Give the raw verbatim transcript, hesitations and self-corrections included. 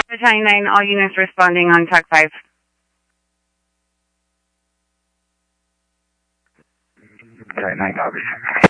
Battalion nine, all units responding on T A C five. Battalion nine, copies.